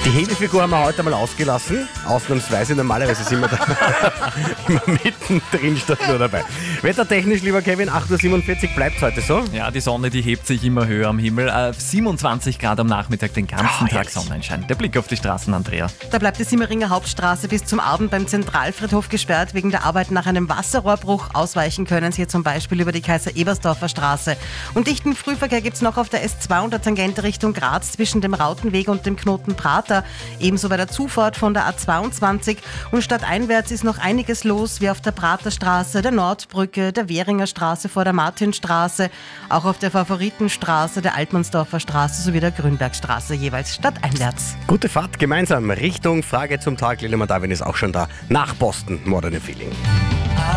Die Hebefigur haben wir heute mal ausgelassen. Ausnahmsweise, normalerweise sind wir da immer mittendrin statt nur dabei. Wettertechnisch, lieber Kevin, 8.47 Uhr bleibt es heute so. Ja, die Sonne, die hebt sich immer höher am Himmel. 27 Grad am Nachmittag, den ganzen Tag herrlich. Sonnenschein. Der Blick auf die Straßen, Andrea. Da bleibt die Simmeringer Hauptstraße bis zum Abend beim Zentralfriedhof gesperrt wegen der Arbeit nach einem Wasserrohrbruch. Ausweichen können Sie hier zum Beispiel über die Kaiser-Ebersdorfer Straße. Und dichten Frühverkehr gibt es noch auf der S2 und der Tangente Richtung Graz zwischen dem Rautenweg und dem Knoten Prater. Ebenso bei der Zufahrt von der A22. Und stadteinwärts ist noch einiges los, wie auf der Praterstraße, der Nordbrücke, der Währinger Straße vor der Martinstraße, auch auf der Favoritenstraße, der Altmannsdorfer Straße sowie der Grünbergstraße, jeweils stadteinwärts. Gute Fahrt gemeinsam Richtung Frage zum Tag. Lilian Darwin ist auch schon da. Nach Boston, Modern Feeling.